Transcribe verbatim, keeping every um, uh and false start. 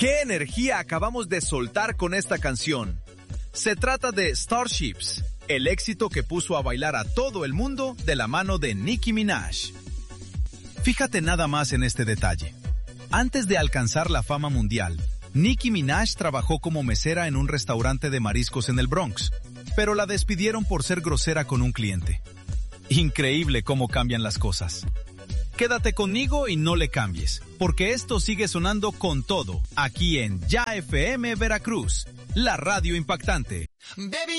¡Qué energía acabamos de soltar con esta canción! Se trata de Starships, el éxito que puso a bailar a todo el mundo de la mano de Nicki Minaj. Fíjate nada más en este detalle. Antes de alcanzar la fama mundial, Nicki Minaj trabajó como mesera en un restaurante de mariscos en el Bronx, pero la despidieron por ser grosera con un cliente. Increíble cómo cambian las cosas. Quédate conmigo y no le cambies, porque esto sigue sonando con todo, aquí en Ya F M Veracruz, la radio impactante. Baby,